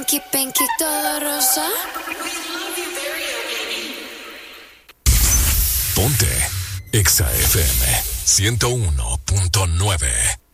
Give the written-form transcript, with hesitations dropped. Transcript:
Pinky, pinky, todo rosa. Ponte Exa FM 101.9.